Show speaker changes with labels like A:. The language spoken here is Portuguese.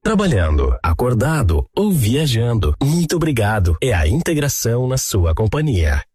A: trabalhando, acordado ou viajando. Muito obrigado. É a integração na sua companhia.